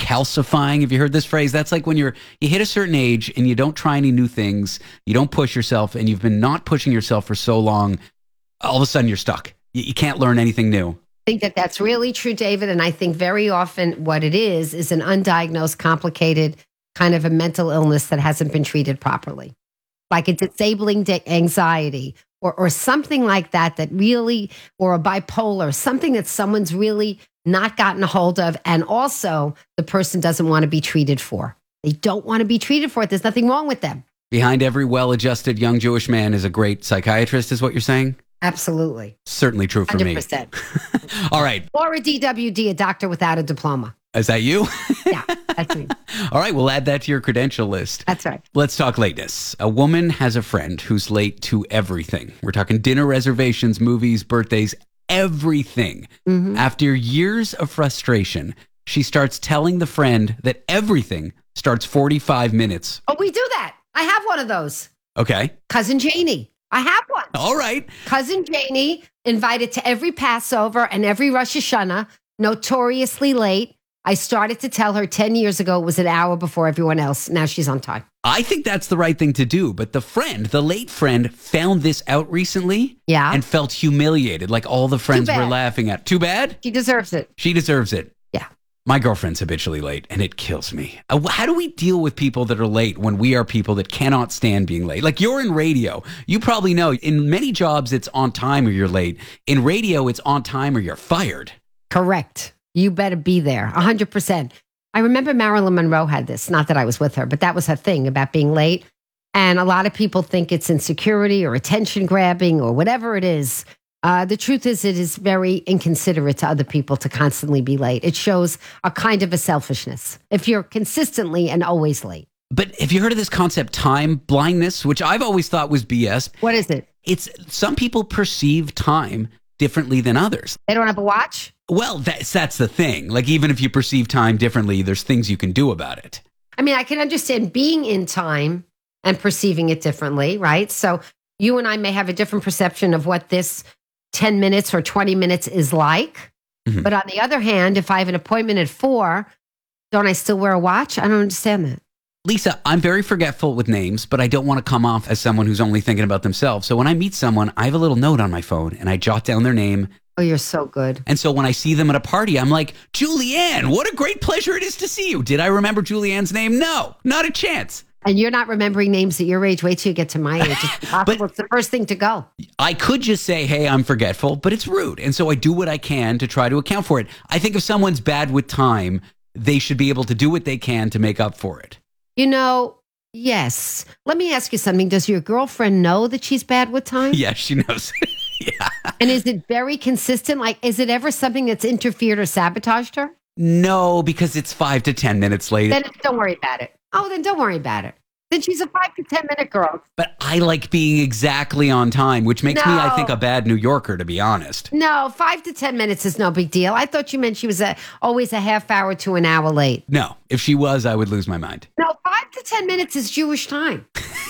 calcifying. Have you heard this phrase? That's like when you hit a certain age and you don't try any new things, you don't push yourself, and you've been not pushing yourself for so long, all of a sudden you're stuck. You can't learn anything new. I think that that's really true, David. And I think very often what it is an undiagnosed, complicated kind of a mental illness that hasn't been treated properly. Like a disabling anxiety or something like that really, or a bipolar, something that someone's really not gotten a hold of. And also the person doesn't want to be treated for. They don't want to be treated for it. There's nothing wrong with them. Behind every well-adjusted young Jewish man is a great psychiatrist, is what you're saying? Absolutely. Certainly true for 100%. me. All right. Or a DWD, a doctor without a diploma. Is that you? Yeah, that's me. All right, we'll add that to your credential list. That's right. Let's talk lateness. A woman has a friend who's late to everything. We're talking dinner reservations, movies, birthdays, everything. Mm-hmm. After years of frustration, she starts telling the friend that everything starts 45 minutes. Oh, we do that. I have one of those. Okay. Cousin Janie. I have one. All right. Cousin Janie, invited to every Passover and every Rosh Hashanah, notoriously late. I started to tell her 10 years ago it was an hour before everyone else. Now she's on time. I think that's the right thing to do. But the late friend, found this out recently and felt humiliated, like all the friends were laughing at. Too bad? She deserves it. She deserves it. Yeah. My girlfriend's habitually late, and it kills me. How do we deal with people that are late when we are people that cannot stand being late? Like, you're in radio. You probably know in many jobs it's on time or you're late. In radio, it's on time or you're fired. Correct. You better be there, 100%. I remember Marilyn Monroe had this, not that I was with her, but that was her thing about being late. And a lot of people think it's insecurity or attention grabbing or whatever it is. The truth is, it is very inconsiderate to other people to constantly be late. It shows a kind of a selfishness if you're consistently and always late. But have you heard of this concept, time blindness, which I've always thought was BS? What is it? It's some people perceive time differently than others. They don't have a watch? Well, that's the thing. Like, even if you perceive time differently, there's things you can do about it. I mean, I can understand being in time and perceiving it differently, right? So you and I may have a different perception of what this 10 minutes or 20 minutes is like. Mm-hmm. But on the other hand, if I have an appointment at 4, don't I still wear a watch? I don't understand that. Lisa, I'm very forgetful with names, but I don't want to come off as someone who's only thinking about themselves. So when I meet someone, I have a little note on my phone and I jot down their name. Oh, you're so good. And so when I see them at a party, I'm like, Julianne, what a great pleasure it is to see you. Did I remember Julianne's name? No, not a chance. And you're not remembering names at your age. Wait till you get to my age. It's impossible. It's the first thing to go. I could just say, hey, I'm forgetful, but it's rude. And so I do what I can to try to account for it. I think if someone's bad with time, they should be able to do what they can to make up for it. You know, yes. Let me ask you something. Does your girlfriend know that she's bad with time? Yeah, she knows. Yeah. And is it very consistent? Like, is it ever something that's interfered or sabotaged her? No, because it's 5 to 10 minutes late. Then don't worry about it. Oh, then don't worry about it. Then she's a 5 to 10 minute girl. But I like being exactly on time, which makes me, I think, a bad New Yorker, to be honest. No, 5 to 10 minutes is no big deal. I thought you meant she was always a half hour to an hour late. No, if she was, I would lose my mind. No, 5 to 10 minutes is Jewish time.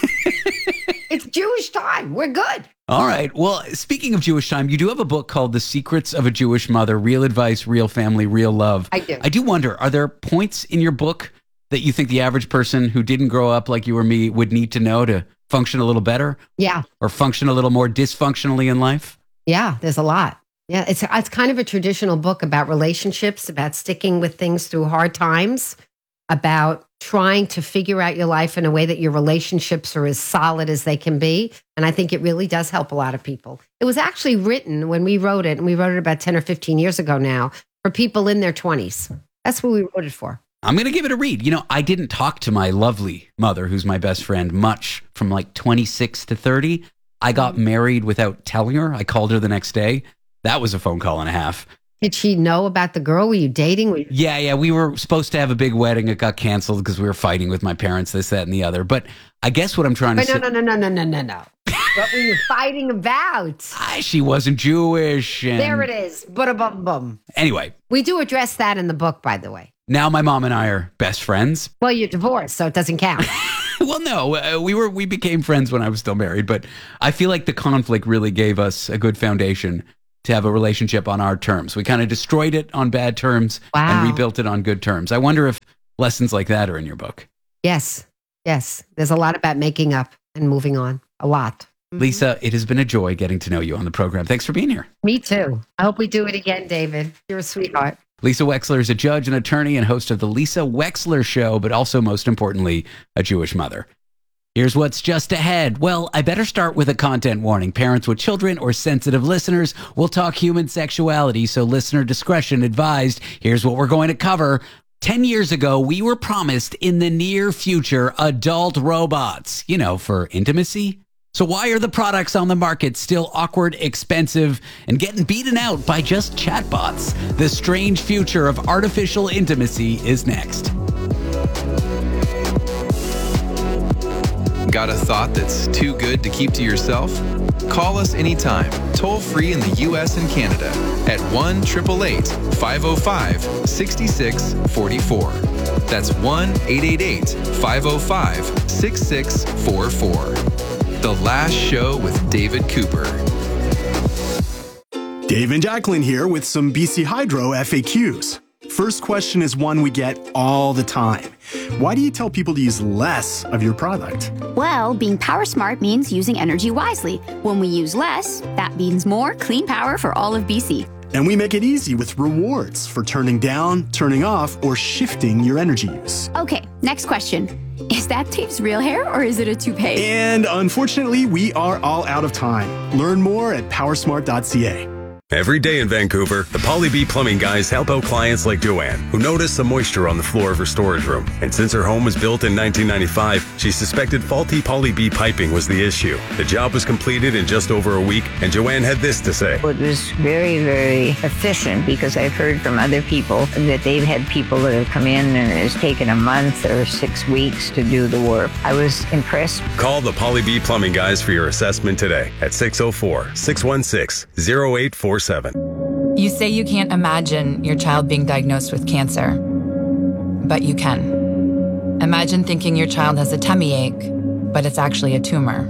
It's Jewish time. We're good. All right. Well, speaking of Jewish time, you do have a book called The Secrets of a Jewish Mother, Real Advice, Real Family, Real Love. I do. I do wonder, are there points in your book that you think the average person who didn't grow up like you or me would need to know to function a little better? Yeah. Or function a little more dysfunctionally in life? Yeah, there's a lot. Yeah, it's kind of a traditional book about relationships, about sticking with things through hard times, about trying to figure out your life in a way that your relationships are as solid as they can be. And I think it really does help a lot of people. It was actually written when we wrote it, and we wrote it about 10 or 15 years ago now, for people in their 20s. That's what we wrote it for. I'm going to give it a read. You know, I didn't talk to my lovely mother, who's my best friend, much from like 26 to 30. I got married without telling her. I called her the next day. That was a phone call and a half. Did she know about the girl? Were you dating? Yeah. We were supposed to have a big wedding. It got canceled because we were fighting with my parents, this, that, and the other. But I guess what I'm trying to say... No. What were you fighting about? She wasn't Jewish. And... There it is. Bum. Anyway. We do address that in the book, by the way. Now my mom and I are best friends. Well, you're divorced, so it doesn't count. Well, no, we became friends when I was still married, but I feel like the conflict really gave us a good foundation to have a relationship on our terms. We kind of destroyed it on bad terms and rebuilt it on good terms. I wonder if lessons like that are in your book. Yes. There's a lot about making up and moving on. A lot. Lisa, it has been a joy getting to know you on the program. Thanks for being here. Me too. I hope we do it again, David. You're a sweetheart. Lisa Wexler is a judge and attorney and host of the Lisa Wexler Show, but also, most importantly, a Jewish mother. Here's what's just ahead. Well, I better start with a content warning. Parents with children or sensitive listeners will talk human sexuality, so listener discretion advised. Here's what we're going to cover. 10 years ago, we were promised in the near future adult robots, for intimacy. So why are the products on the market still awkward, expensive, and getting beaten out by just chatbots? The strange future of artificial intimacy is next. Got a thought that's too good to keep to yourself? Call us anytime, toll free in the U.S. and Canada at 1-888-505-6644. That's 1-888-505-6644. The Last Show with David Cooper. Dave and Jacqueline here with some BC Hydro FAQs. First question is one we get all the time. Why do you tell people to use less of your product? Well, being power smart means using energy wisely. When we use less, that means more clean power for all of BC. And we make it easy with rewards for turning down, turning off, or shifting your energy use. Okay, next question. Is that Dave's real hair or is it a toupee? And unfortunately, we are all out of time. Learn more at powersmart.ca. Every day in Vancouver, the Poly B Plumbing guys help out clients like Joanne, who noticed some moisture on the floor of her storage room. And since her home was built in 1995, she suspected faulty Poly B piping was the issue. The job was completed in just over a week, and Joanne had this to say. It was very, very efficient because I've heard from other people that they've had people that have come in and it's taken a month or 6 weeks to do the work. I was impressed. Call the Poly B Plumbing guys for your assessment today at 604-616-0847. You say you can't imagine your child being diagnosed with cancer, but you can. Imagine thinking your child has a tummy ache, but it's actually a tumor.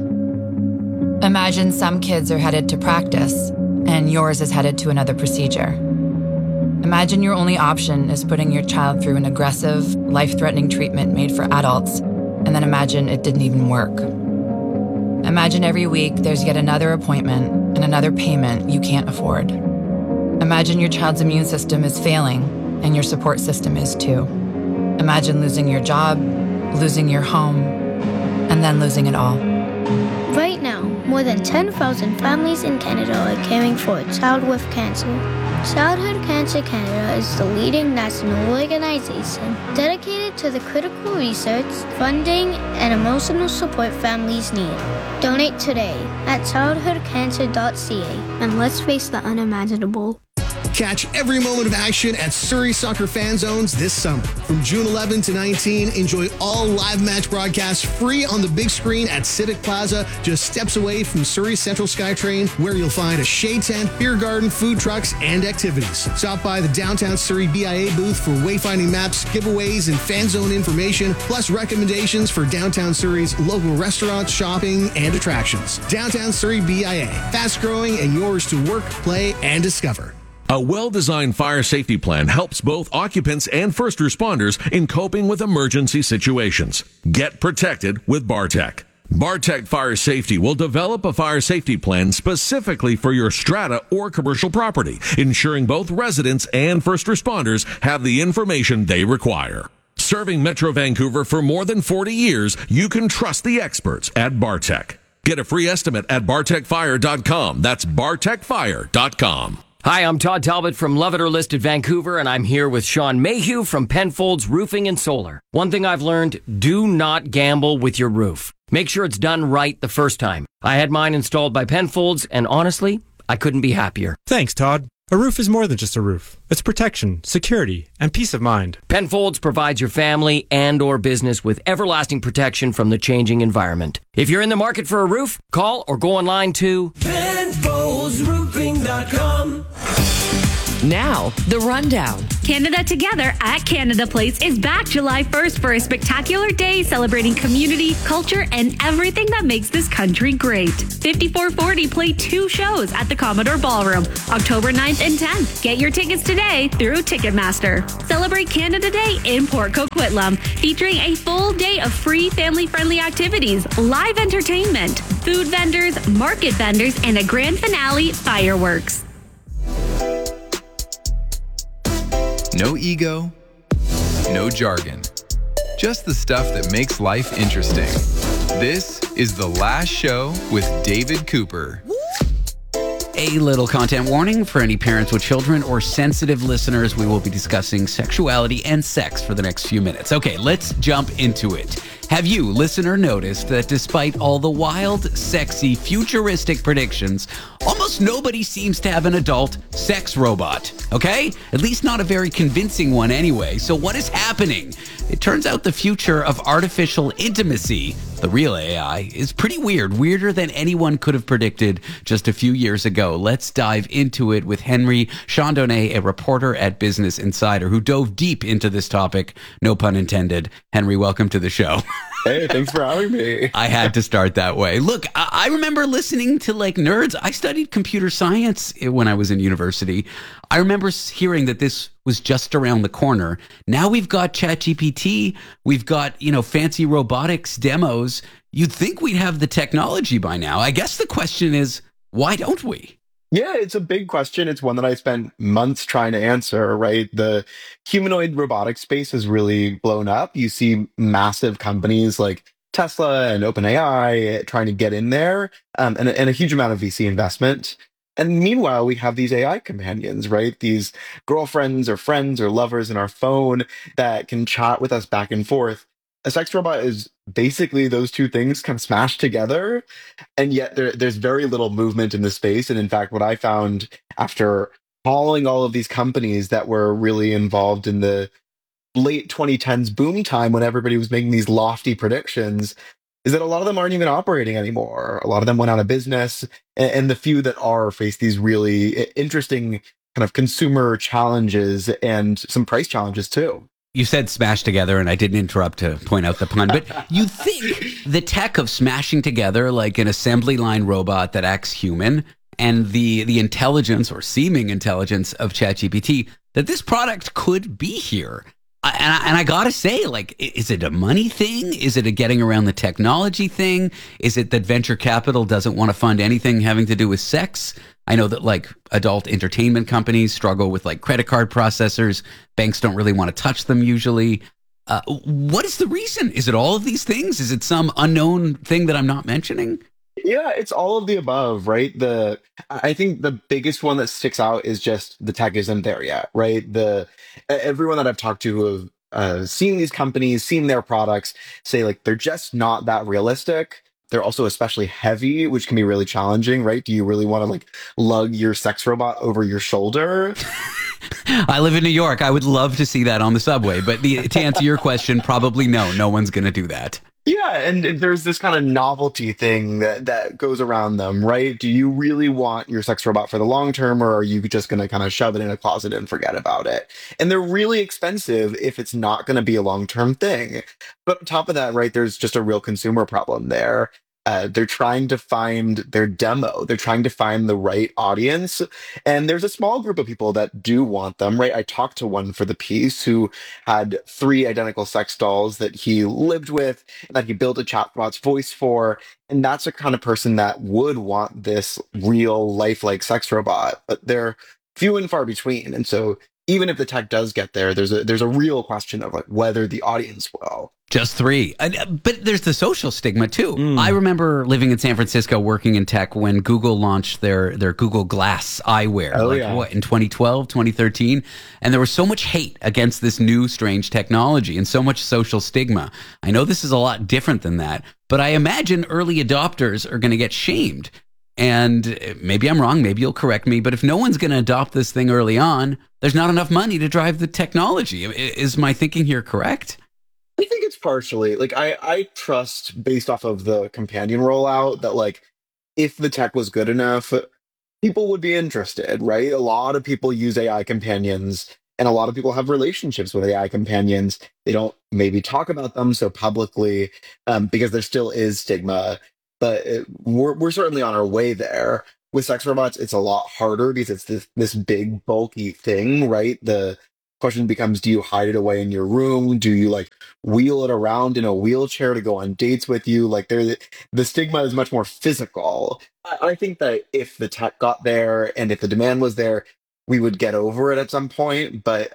Imagine some kids are headed to practice, and yours is headed to another procedure. Imagine your only option is putting your child through an aggressive, life-threatening treatment made for adults, and then imagine it didn't even work. Imagine every week there's yet another appointment and another payment you can't afford. Imagine your child's immune system is failing and your support system is too. Imagine losing your job, losing your home, and then losing it all. Right now, more than 10,000 families in Canada are caring for a child with cancer. Childhood Cancer Canada is the leading national organization dedicated to the critical research, funding, and emotional support families need. Donate today at childhoodcancer.ca and let's face the unimaginable. Catch every moment of action at Surrey Soccer Fan Zones this summer. From June 11 to 19, enjoy all live match broadcasts free on the big screen at Civic Plaza, just steps away from Surrey Central SkyTrain, where you'll find a shade tent, beer garden, food trucks, and activities. Stop by the downtown Surrey BIA booth for wayfinding maps, giveaways, and fan zone information, plus recommendations for downtown Surrey's local restaurants, shopping, and attractions. Downtown Surrey BIA, fast growing and yours to work, play, and discover. A well-designed fire safety plan helps both occupants and first responders in coping with emergency situations. Get protected with Bartec. Bartec Fire Safety will develop a fire safety plan specifically for your strata or commercial property, ensuring both residents and first responders have the information they require. Serving Metro Vancouver for more than 40 years, you can trust the experts at Bartec. Get a free estimate at bartecfire.com. That's bartecfire.com. Hi, I'm Todd Talbot from Love It or List It Vancouver, and I'm here with Sean Mayhew from Penfolds Roofing and Solar. One thing I've learned, do not gamble with your roof. Make sure it's done right the first time. I had mine installed by Penfolds, and honestly, I couldn't be happier. Thanks, Todd. A roof is more than just a roof. It's protection, security, and peace of mind. Penfolds provides your family and or business with everlasting protection from the changing environment. If you're in the market for a roof, call or go online to PenfoldsRoofing.com. Now, the rundown. Canada Together at Canada Place is back July 1st for a spectacular day celebrating community, culture, and everything that makes this country great. 5440 play 2 shows at the Commodore Ballroom, October 9th and 10th. Get your tickets today through Ticketmaster. Celebrate Canada Day in Port Coquitlam, featuring a full day of free family-friendly activities, live entertainment, food vendors, market vendors, and a grand finale, fireworks. No ego, no jargon. Just the stuff that makes life interesting. This is The Last Show with David Cooper. A little content warning for any parents with children or sensitive listeners. We will be discussing sexuality and sex for the next few minutes. Okay, let's jump into it. Have you, listener, noticed that despite all the wild, sexy, futuristic predictions, almost nobody seems to have an adult sex robot, okay? At least not a very convincing one anyway. So what is happening? It turns out the future of artificial intimacy, the real AI, is pretty weird, weirder than anyone could have predicted just a few years ago. Let's dive into it with Henry Chandonnet, a reporter at Business Insider, who dove deep into this topic, no pun intended. Henry, welcome to the show. Hey, thanks for having me. I had to start that way. Look, I remember listening to like nerds. I studied computer science when I was in university. I remember hearing that this was just around the corner. Now we've got ChatGPT. We've got, fancy robotics demos. You'd think we'd have the technology by now. I guess the question is, why don't we? Yeah, it's a big question. It's one that I spent months trying to answer, right? The humanoid robotics space has really blown up. You see massive companies like Tesla and OpenAI trying to get in there, and a huge amount of VC investment. And meanwhile, we have these AI companions, right? These girlfriends or friends or lovers in our phone that can chat with us back and forth. A sex robot is basically those two things kind of smashed together, and yet there's very little movement in the space. And in fact, what I found after following all of these companies that were really involved in the late 2010s boom time when everybody was making these lofty predictions is that a lot of them aren't even operating anymore. A lot of them went out of business, and the few that are face these really interesting kind of consumer challenges and some price challenges too. You said smash together, and I didn't interrupt to point out the pun, but you think the tech of smashing together like an assembly line robot that acts human and the intelligence or seeming intelligence of ChatGPT, that this product could be here. And I gotta say, like, is it a money thing? Is it a getting around the technology thing? Is it that venture capital doesn't want to fund anything having to do with sex? I know that like adult entertainment companies struggle with like credit card processors. Banks don't really want to touch them usually. What is the reason? Is it all of these things? Is it some unknown thing that I'm not mentioning? Yeah, it's all of the above, right? I think the biggest one that sticks out is just the tech isn't there yet, right? Everyone that I've talked to who have seen these companies, seen their products, say like they're just not that realistic. They're also especially heavy, which can be really challenging, right? Do you really want to like lug your sex robot over your shoulder? I live in New York. I would love to see that on the subway. But to answer your question, probably no one's going to do that. Yeah, and there's this kind of novelty thing that goes around them, right? Do you really want your sex robot for the long term, or are you just going to kind of shove it in a closet and forget about it? And they're really expensive if it's not going to be a long-term thing. But on top of that, right, there's just a real consumer problem there. They're trying to find their demo. They're trying to find the right audience. And there's a small group of people that do want them, right? I talked to one for the piece who had 3 identical sex dolls that he lived with, that he built a chatbot's voice for. And that's the kind of person that would want this real lifelike sex robot. But they're few and far between. And so even if the tech does get there, there's a real question of like whether the audience will. Just 3. But there's the social stigma, too. I remember living in San Francisco working in tech when Google launched their Google Glass eyewear. In 2012, 2013? And there was so much hate against this new, strange technology and so much social stigma. I know this is a lot different than that, but I imagine early adopters are going to get shamed. And maybe I'm wrong, maybe you'll correct me, but if no one's going to adopt this thing early on, there's not enough money to drive the technology. Is my thinking here correct? I think it's partially like I trust based off of the companion rollout that like if the tech was good enough, people would be interested, right? A lot of people use AI companions, and a lot of people have relationships with AI companions. They don't maybe talk about them so publicly because there still is stigma, but we're certainly on our way there. With sex robots, it's a lot harder because it's this big bulky thing, right? The question becomes, do you hide it away in your room? Do you like wheel it around in a wheelchair to go on dates with you? Like the stigma is much more physical. I think that if the tech got there and if the demand was there, we would get over it at some point. But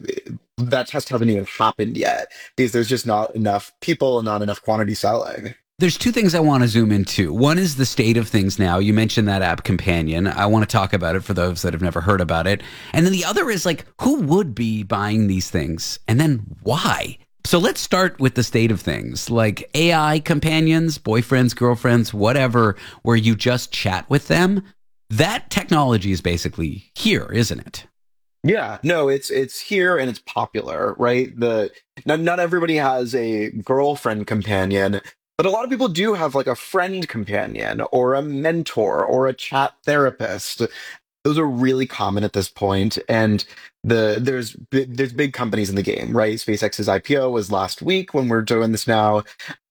that test hasn't even happened yet because there's just not enough people and not enough quantity selling. There's two things I want to zoom into. One is the state of things now. You mentioned that app Companion. I want to talk about it for those that have never heard about it. And then the other is like, who would be buying these things? And then why? So let's start with the state of things. Like AI companions, boyfriends, girlfriends, whatever, where you just chat with them. That technology is basically here, isn't it? Yeah, no, it's here and it's popular, right? Not everybody has a girlfriend companion, but a lot of people do have like a friend companion or a mentor or a chat therapist. Those are really common at this point, and there's big companies in the game, right? SpaceX's IPO was last week when we're doing this now.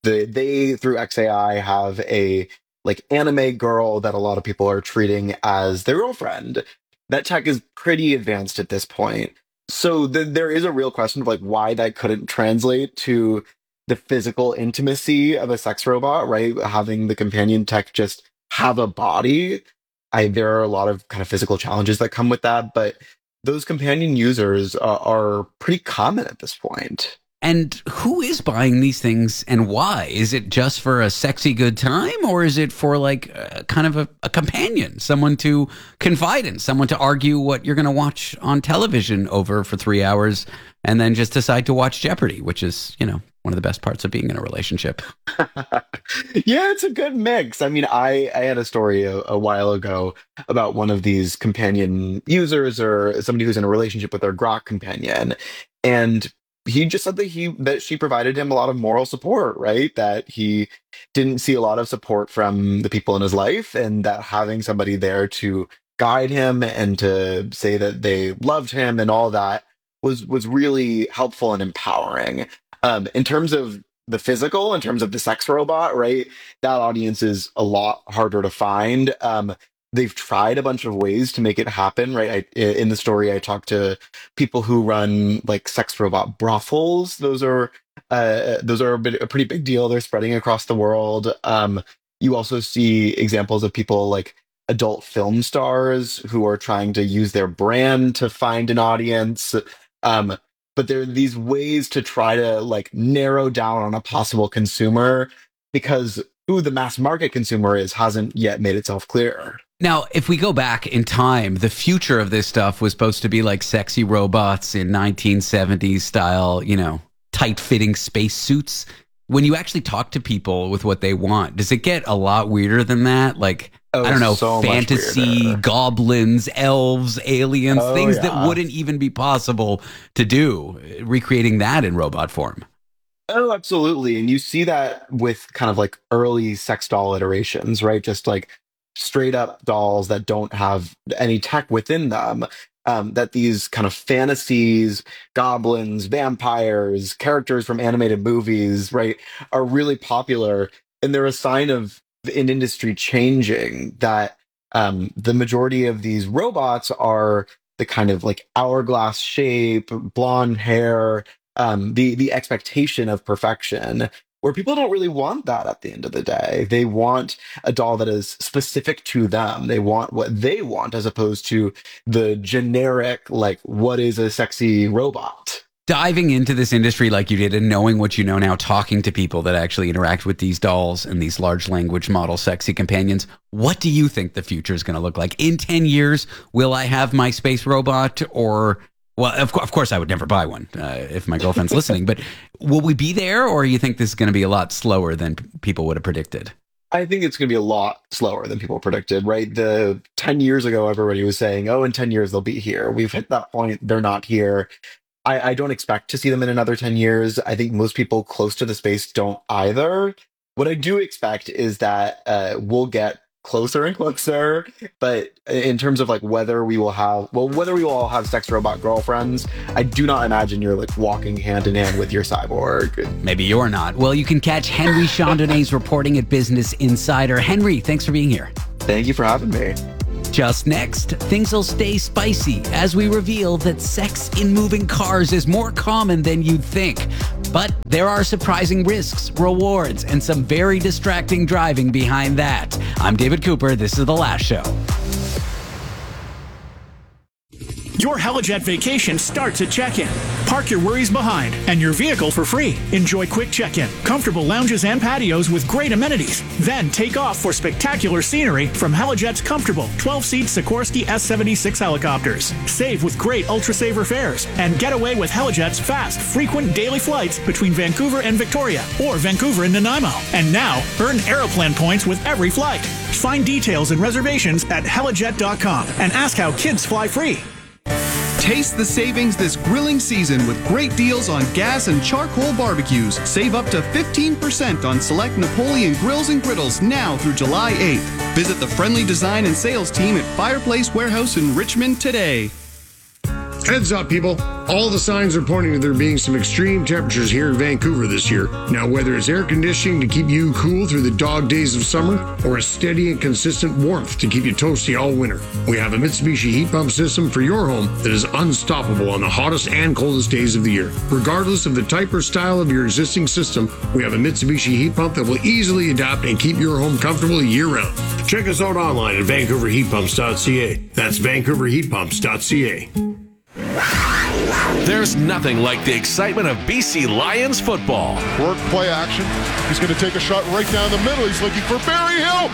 They through XAI have a like anime girl that a lot of people are treating as their girlfriend. That tech is pretty advanced at this point. So there is a real question of like why that couldn't translate to the physical intimacy of a sex robot, right? Having the companion tech just have a body. There are a lot of kind of physical challenges that come with that, but those companion users are pretty common at this point. And who is buying these things and why? Is it just for a sexy good time, or is it for like kind of a companion, someone to confide in, someone to argue what you're going to watch on television over for 3 hours and then just decide to watch Jeopardy, which is, you know, one of the best parts of being in a relationship. Yeah, it's a good mix. I mean, I had a story a while ago about one of these companion users or somebody who's in a relationship with their Grok companion. And he just said that she provided him a lot of moral support, right? That he didn't see a lot of support from the people in his life, and that having somebody there to guide him and to say that they loved him and all that was really helpful and empowering. In terms of the physical, in terms of the sex robot, right? That audience is a lot harder to find. They've tried a bunch of ways to make it happen, right? In the story, I talked to people who run like sex robot brothels. Those are a pretty big deal. They're spreading across the world. You also see examples of people like adult film stars who are trying to use their brand to find an audience. But there are these ways to try to like narrow down on a possible consumer because who the mass market consumer is hasn't yet made itself clear. Now, if we go back in time, the future of this stuff was supposed to be like sexy robots in 1970s style, you know, tight-fitting space suits. When you actually talk to people with what they want, does it get a lot weirder than that? Like, I don't know, so fantasy, goblins, elves, aliens, things that wouldn't even be possible to do, recreating that in robot form. Oh, absolutely. And you see that with kind of like early sex doll iterations, right? Just like straight up dolls that don't have any tech within them. That these kind of fantasies, goblins, vampires, characters from animated movies, right, are really popular. And they're a sign of an industry changing, that the majority of these robots are the kind of like hourglass shape, blonde hair, the expectation of perfection, where people don't really want that at the end of the day. They want a doll that is specific to them. They want what they want as opposed to the generic, like, what is a sexy robot? Diving into this industry like you did and knowing what you know now, talking to people that actually interact with these dolls and these large language model sexy companions, what do you think the future is going to look like? In 10 years, will I have my space robot? Or, well, of course, I would never buy one if my girlfriend's listening, but will we be there, or you think this is going to be a lot slower than people would have predicted? I think it's going to be a lot slower than people predicted, right? 10 years ago, everybody was saying, oh, in 10 years, they'll be here. We've hit that point. They're not here. I don't expect to see them in another 10 years. I think most people close to the space don't either. What I do expect is that we'll get closer and closer. But in terms of like whether we will all have sex robot girlfriends, I do not imagine you're like walking hand in hand with your cyborg. Maybe you're not. Well, you can catch Henry Chandonnet's reporting at Business Insider. Henry, thanks for being here. Thank you for having me. Just next, things will stay spicy as we reveal that sex in moving cars is more common than you'd think. But there are surprising risks, rewards, and some very distracting driving behind that. I'm David Cooper. This is The Last Show. Your Helijet vacation starts at check-in. Park your worries behind and your vehicle for free. Enjoy quick check-in, comfortable lounges and patios with great amenities. Then take off for spectacular scenery from Helijet's comfortable 12-seat Sikorsky S-76 helicopters. Save with great Ultra-Saver fares and get away with Helijet's fast, frequent daily flights between Vancouver and Victoria or Vancouver and Nanaimo. And now, earn Aeroplan points with every flight. Find details and reservations at helijet.com and ask how kids fly free. Taste the savings this grilling season with great deals on gas and charcoal barbecues. Save up to 15% on select Napoleon grills and griddles now through July 8th. Visit the friendly design and sales team at Fireplace Warehouse in Richmond today. Heads up, people. All the signs are pointing to there being some extreme temperatures here in Vancouver this year. Now, whether it's air conditioning to keep you cool through the dog days of summer or a steady and consistent warmth to keep you toasty all winter, we have a Mitsubishi heat pump system for your home that is unstoppable on the hottest and coldest days of the year. Regardless of the type or style of your existing system, we have a Mitsubishi heat pump that will easily adapt and keep your home comfortable year-round. Check us out online at vancouverheatpumps.ca. That's vancouverheatpumps.ca. There's nothing like the excitement of BC Lions football. Work, play action. He's going to take a shot right down the middle. He's looking for Barry Hill.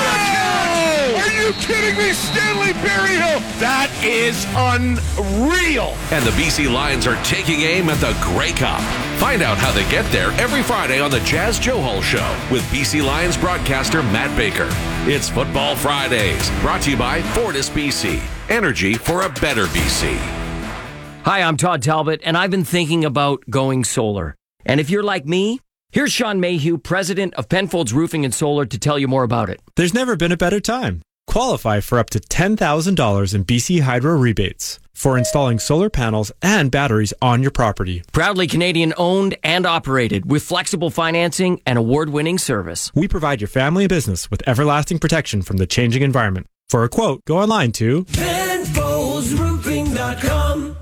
Oh! Are you kidding me? Stanley Berryhill. That is unreal. And the BC Lions are taking aim at the Grey Cup. Find out how they get there every Friday on the Jazz Joe Hall Show with BC Lions broadcaster Matt Baker. It's Football Fridays, brought to you by Fortis BC. Energy for a better BC. Hi, I'm Todd Talbot, and I've been thinking about going solar. And if you're like me, here's Sean Mayhew, president of Penfolds Roofing and Solar, to tell you more about it. There's never been a better time. Qualify for up to $10,000 in BC Hydro rebates for installing solar panels and batteries on your property. Proudly Canadian owned and operated with flexible financing and award-winning service. We provide your family and business with everlasting protection from the changing environment. For a quote, go online to PenfoldsRoofing.com.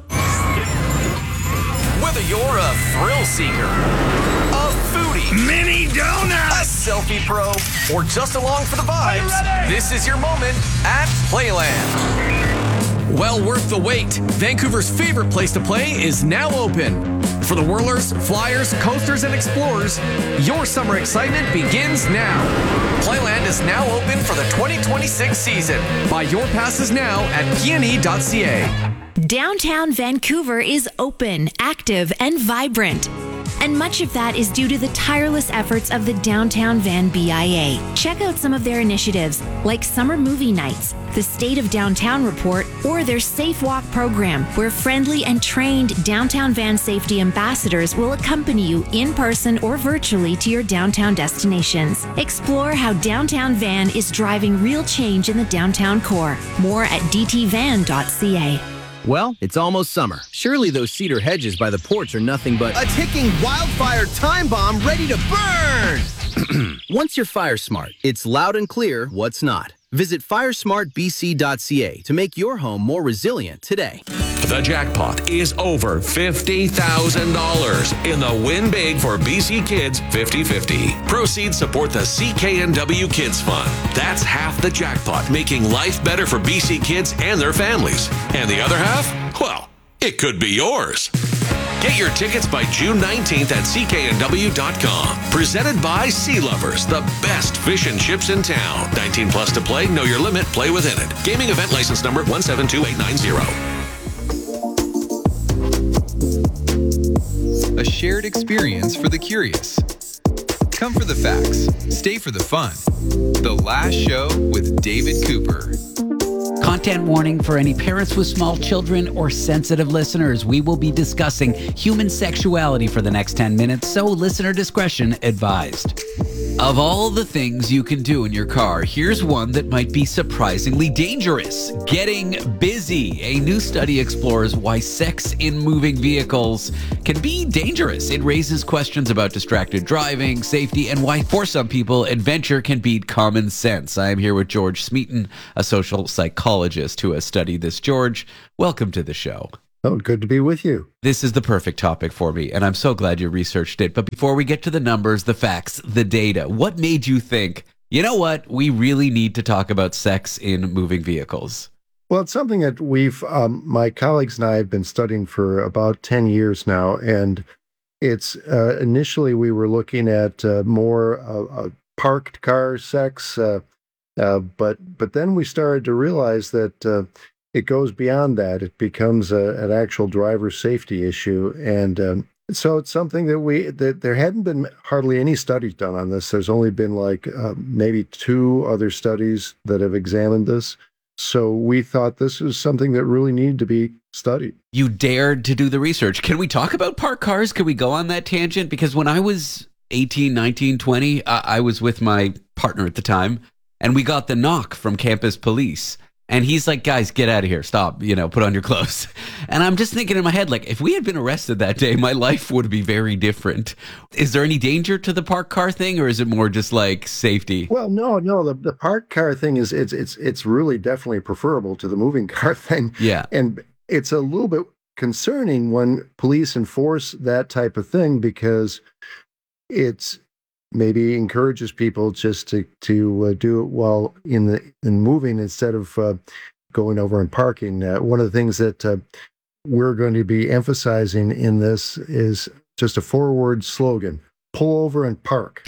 Whether you're a thrill seeker, a foodie, mini donut, a selfie pro, or just along for the vibes, this is your moment at Playland. Well worth the wait. Vancouver's favorite place to play is now open. For the whirlers, flyers, coasters, and explorers, your summer excitement begins now. Playland is now open for the 2026 season. Buy your passes now at pne.ca. Downtown Vancouver is open, active, and vibrant. And much of that is due to the tireless efforts of the Downtown Van BIA. Check out some of their initiatives, like Summer Movie Nights, the State of Downtown Report, or their Safe Walk program, where friendly and trained Downtown Van safety ambassadors will accompany you in person or virtually to your downtown destinations. Explore how Downtown Van is driving real change in the downtown core. More at dtvan.ca. Well, it's almost summer. Surely those cedar hedges by the porch are nothing but a ticking wildfire time bomb ready to burn! Once you're fire smart, it's loud and clear what's not. Visit firesmartbc.ca to make your home more resilient today. The jackpot is over $50,000 in the Win Big for BC Kids 50-50. Proceeds support the CKNW Kids Fund. That's half the jackpot, making life better for BC kids and their families. And the other half? Well, it could be yours. Get your tickets by June 19th at cknw.com. Presented by Sea Lovers, the best fish and chips in town. 19 plus to play, know your limit, play within it. Gaming event license number 172890. A shared experience for the curious. Come for the facts, stay for the fun. The Last Show with David Cooper. Content warning for any parents with small children or sensitive listeners. We will be discussing human sexuality for the next 10 minutes, so listener discretion advised. Of all the things you can do in your car, here's one that might be surprisingly dangerous. Getting busy. A new study explores why sex in moving vehicles can be dangerous. It raises questions about distracted driving, safety, and why, for some people, adventure can beat common sense. I am here with George Smeaton, a social psychologist who has studied this. George, welcome to the show. Oh, good to be with you. This is the perfect topic for me, and I'm so glad you researched it. But before we get to the numbers, the facts, the data, what made you think, you know what, we really need to talk about sex in moving vehicles? Well, it's something that my colleagues and I have been studying for about 10 years now, and it's initially we were looking at more parked car sex, but then we started to realize that it goes beyond that. It becomes an actual driver safety issue. And so it's something that there hadn't been hardly any studies done on this. There's only been maybe 2 other studies that have examined this. So we thought this was something that really needed to be studied. You dared to do the research. Can we talk about parked cars? Can we go on that tangent? Because when I was 18, 19, 20, I was with my partner at the time, and we got the knock from campus police. And he's like, guys, get out of here. Stop, put on your clothes. And I'm just thinking in my head, if we had been arrested that day, my life would be very different. Is there any danger to the parked car thing, or is it more just safety? Well, no. The parked car thing is, it's really definitely preferable to the moving car thing. Yeah. And it's a little bit concerning when police enforce that type of thing, because it's maybe encourages people just to do it while in moving instead of going over and parking. One of the things that we're going to be emphasizing in this is just a 4-word slogan: pull over and park.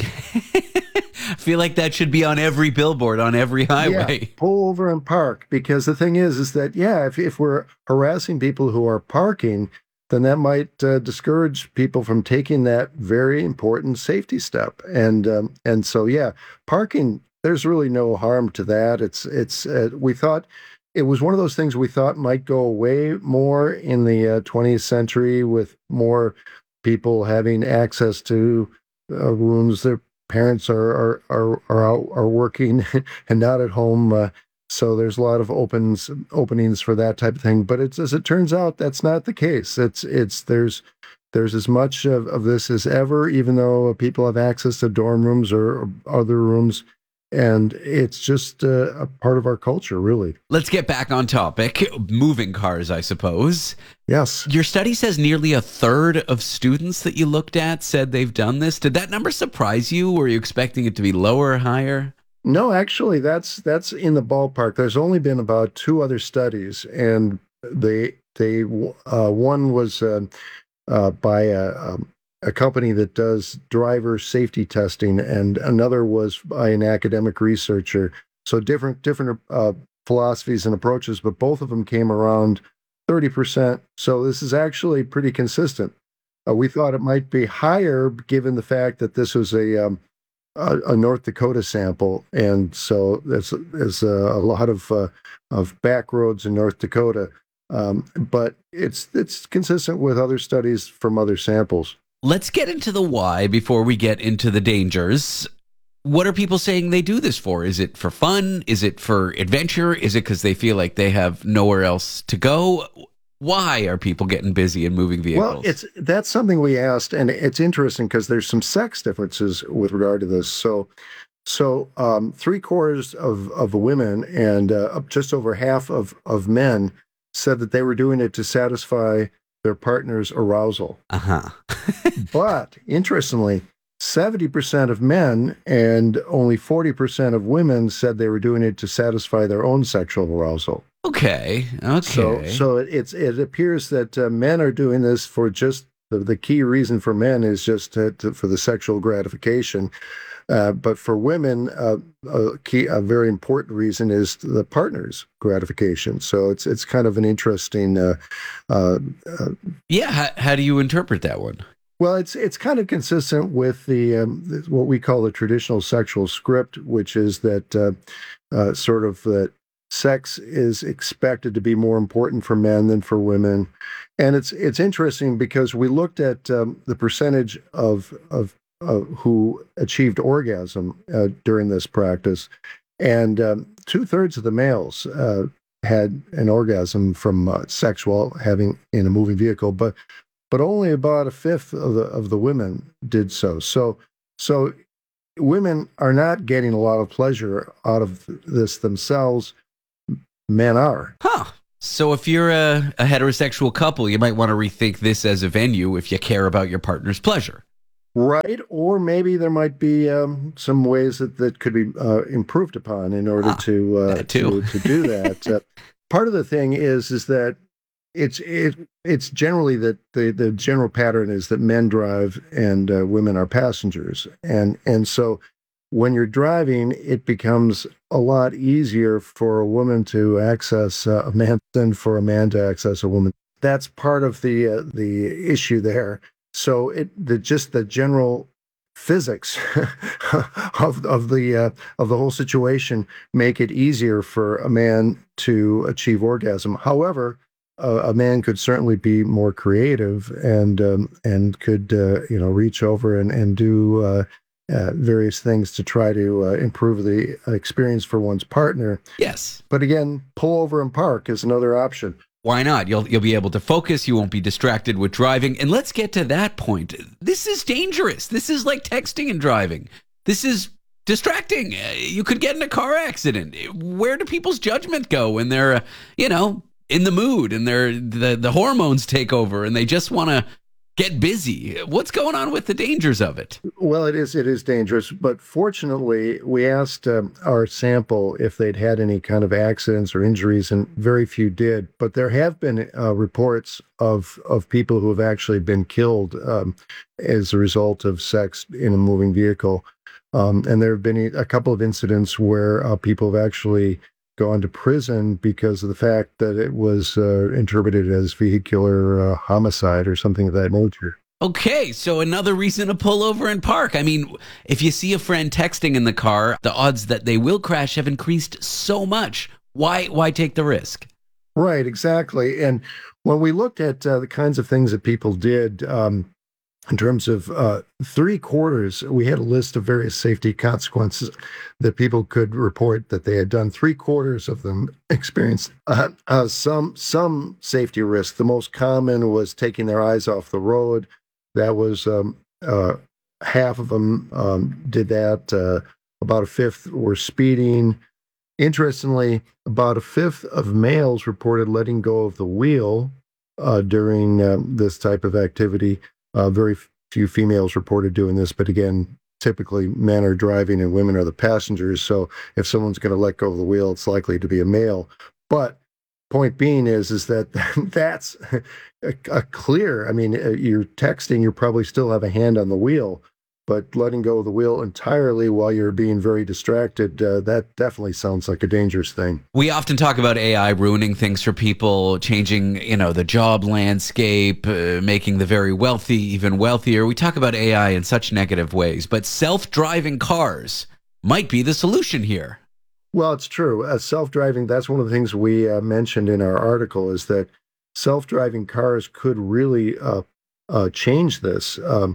I feel like that should be on every billboard, on every highway. Yeah, pull over and park. Because the thing is that, if we're harassing people who are parking, then that might discourage people from taking that very important safety step. And so, parking, there's really no harm to that. We thought it was one of those things we thought might go away more in the 20th century, with more people having access to rooms. Their parents are working and not at home. So there's a lot of openings for that type of thing. But as it turns out, that's not the case. There's as much of this as ever, even though people have access to dorm rooms or other rooms. And it's just a part of our culture, really. Let's get back on topic. Moving cars, I suppose. Yes. Your study says nearly 1/3 of students that you looked at said they've done this. Did that number surprise you? Were you expecting it to be lower or higher? No, actually, that's in the ballpark. There's only been about 2 other studies, and one was by a company that does driver safety testing, and another was by an academic researcher. So different philosophies and approaches, but both of them came around 30%. So this is actually pretty consistent. We thought it might be higher, given the fact that this was a North Dakota sample, and so there's a lot of back roads in North Dakota, but it's consistent with other studies from other samples. Let's get into the why before we get into the dangers. What are people saying they do this for? Is it for fun? Is it for adventure? Is it because they feel like they have nowhere else to go? Why are people getting busy in moving vehicles? Well, that's something we asked, and it's interesting because there's some sex differences with regard to this. So 3/4 of women and just over half of men said that they were doing it to satisfy their partner's arousal. But interestingly, 70% of men and only 40% of women said they were doing it to satisfy their own sexual arousal. Okay. So it appears that men are doing this for just the key reason for men is just for the sexual gratification. But for women, a very important reason is the partner's gratification. So it's kind of an interesting. How do you interpret that one? Well, it's kind of consistent with the what we call the traditional sexual script, which is that sort of that sex is expected to be more important for men than for women. And it's interesting because we looked at the percentage of who achieved orgasm during this practice, and 2/3 of the males had an orgasm from sex while having in a moving vehicle, but only about 1/5 of the women did so. So women are not getting a lot of pleasure out of this themselves. Men are. Huh. So if you're a heterosexual couple, you might want to rethink this as a venue if you care about your partner's pleasure. Right, or maybe there might be some ways that could be improved upon in order to do that. Part of the thing is that it's generally that the general pattern is that men drive and women are passengers, and so when you're driving, it becomes a lot easier for a woman to access a man than for a man to access a woman. That's part of the issue there. So just the general physics of the whole situation make it easier for a man to achieve orgasm. However, a man could certainly be more creative and could reach over and do various things to try to improve the experience for one's partner. Yes. But again, pull over and park is another option. Why not? You'll be able to focus. You won't be distracted with driving. And let's get to that point. This is dangerous. This is like texting and driving. This is distracting. You could get in a car accident. Where do people's judgment go when they're, in the mood and the hormones take over and they just want to get busy? What's going on with the dangers of it? Well, it is dangerous, but fortunately, we asked our sample if they'd had any kind of accidents or injuries, and very few did. But there have been reports of people who have actually been killed as a result of sex in a moving vehicle. And there have been a couple of incidents where people have actually gone to prison because of the fact that it was interpreted as vehicular homicide or something of that nature. Okay, so another reason to pull over and park. I mean, if you see a friend texting in the car, the odds that they will crash have increased so much. Why take the risk? Right, exactly. And when we looked at the kinds of things that people did, in terms of 3/4, we had a list of various safety consequences that people could report that they had done. 3/4 of them experienced some safety risk. The most common was taking their eyes off the road. That was half of them did that. About 1/5 were speeding. Interestingly, about 1/5 of males reported letting go of the wheel during this type of activity. Very few females reported doing this, but again, typically men are driving and women are the passengers. So if someone's going to let go of the wheel, it's likely to be a male. But point being is that that's a clear. I mean, you're texting, you probably still have a hand on the wheel, but letting go of the wheel entirely while you're being very distracted, that definitely sounds like a dangerous thing. We often talk about AI ruining things for people, changing, the job landscape, making the very wealthy even wealthier. We talk about AI in such negative ways, but self-driving cars might be the solution here. Well, it's true. Self-driving, that's one of the things we mentioned in our article, is that self-driving cars could really change this.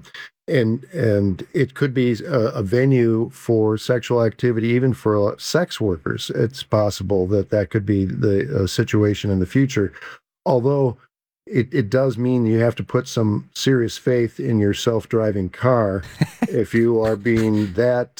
And it could be a venue for sexual activity, even for sex workers. It's possible that could be the situation in the future. Although it does mean you have to put some serious faith in your self-driving car if you are being that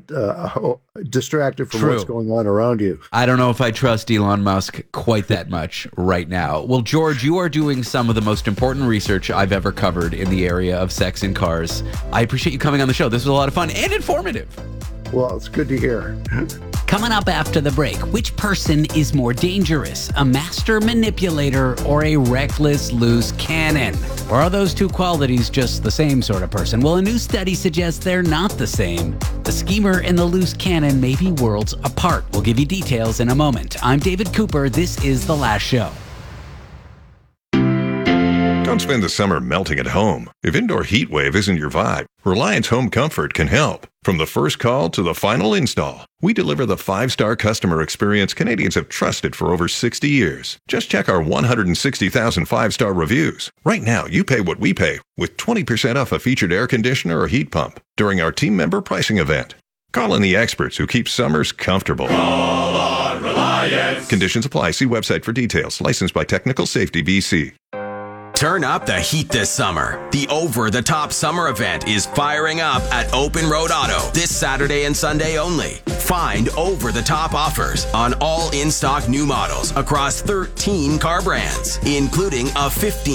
distracted from what's going on around you. I don't know if I trust Elon Musk quite that much right now. Well, George, you are doing some of the most important research I've ever covered in the area of sex in cars. I appreciate you coming on the show. This was a lot of fun and informative. Well, it's good to hear. Coming up after the break, which person is more dangerous, a master manipulator or a reckless loose cannon? Or are those two qualities just the same sort of person? Well, a new study suggests they're not the same. The schemer and the loose cannon may be worlds apart. We'll give you details in a moment. I'm David Cooper. This is The Last Show. Don't spend the summer melting at home. If indoor heat wave isn't your vibe, Reliance Home Comfort can help. From the first call to the final install, we deliver the 5-star customer experience Canadians have trusted for over 60 years. Just check our 160,000 5-star reviews. Right now, you pay what we pay with 20% off a featured air conditioner or heat pump during our team member pricing event. Call in the experts who keep summers comfortable. Call on Reliance. Conditions apply. See website for details. Licensed by Technical Safety BC. Turn up the heat this summer. The over-the-top summer event is firing up at Open Road Auto this Saturday and Sunday only. Find over-the-top offers on all in-stock new models across 13 car brands, including a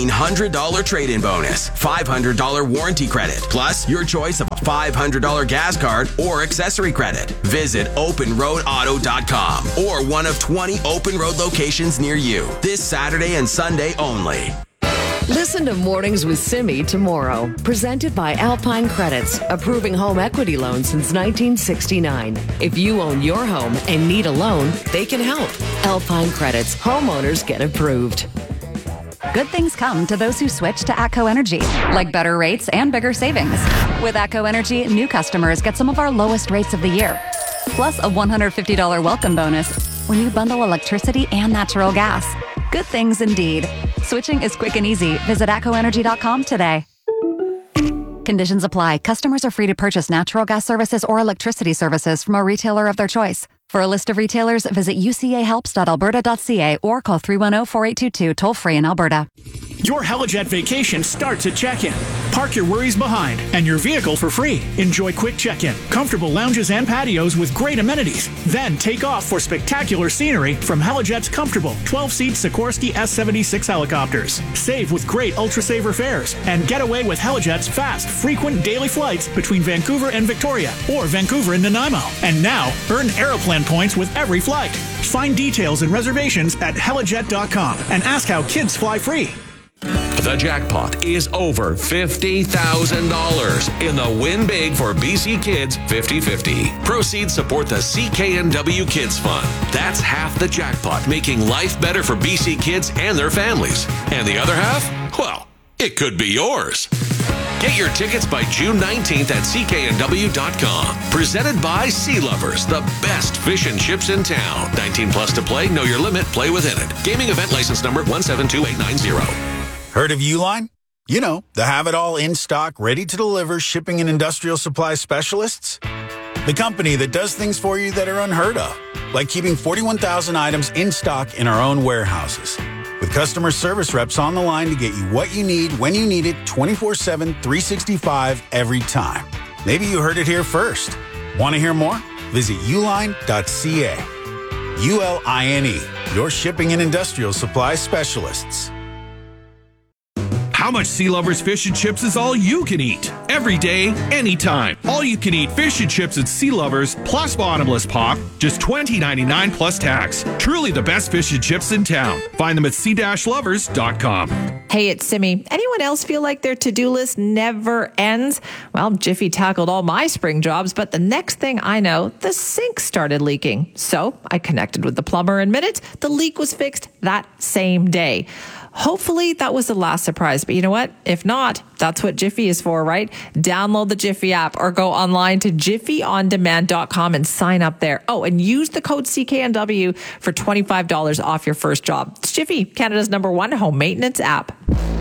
$1,500 trade-in bonus, $500 warranty credit, plus your choice of a $500 gas card or accessory credit. Visit OpenRoadAuto.com or one of 20 Open Road locations near you this Saturday and Sunday only. Listen to Mornings with Simi tomorrow. Presented by Alpine Credits, approving home equity loans since 1969. If you own your home and need a loan, they can help. Alpine Credits, homeowners get approved. Good things come to those who switch to ATCO Energy, like better rates and bigger savings. With ATCO Energy, new customers get some of our lowest rates of the year, plus a $150 welcome bonus when you bundle electricity and natural gas. Good things indeed. Switching is quick and easy. Visit ATCOenergy.com today. Conditions apply. Customers are free to purchase natural gas services or electricity services from a retailer of their choice. For a list of retailers, visit ucahelps.alberta.ca or call 310-4822 toll-free in Alberta. Your Helijet vacation starts at check-in. Park your worries behind and your vehicle for free. Enjoy quick check-in, comfortable lounges and patios with great amenities. Then take off for spectacular scenery from Helijet's comfortable 12-seat Sikorsky S-76 helicopters. Save with great Ultra-Saver fares and get away with Helijet's fast, frequent daily flights between Vancouver and Victoria or Vancouver and Nanaimo. And now, earn Aeroplan points with every flight. Find details and reservations at helijet.com and ask how kids fly free. The jackpot is over $50,000 in the Win Big for BC Kids 50-50. Proceeds support the CKNW Kids Fund. That's half the jackpot, making life better for BC kids and their families. And the other half? Well, it could be yours. Get your tickets by June 19th at cknw.com. Presented by Sea Lovers, the best fish and chips in town. 19 plus to play, know your limit, play within it. Gaming event license number 172890. Heard of Uline? You know, the have-it-all in-stock, ready-to-deliver shipping and industrial supply specialists. The company that does things for you that are unheard of, like keeping 41,000 items in stock in our own warehouses. With customer service reps on the line to get you what you need when you need it 24/7, 365 every time. Maybe you heard it here first. Want to hear more? Visit uline.ca. ULINE, your shipping and industrial supply specialists. How much Sea Lovers fish and chips is all you can eat? Every day, anytime. All you can eat fish and chips at Sea Lovers plus bottomless pop, just $20.99 plus tax. Truly the best fish and chips in town. Find them at sea-lovers.com. Hey, it's Simi. Anyone else feel like their to-do list never ends? Well, Jiffy tackled all my spring jobs, but the next thing I know, the sink started leaking. So I connected with the plumber in minutes. The leak was fixed that same day. Hopefully that was the last surprise, but you know what? If not, that's what Jiffy is for, right? Download the Jiffy app or go online to jiffyondemand.com and sign up there. Oh, and use the code CKNW for $25 off your first job. It's Jiffy, Canada's #1 home maintenance app.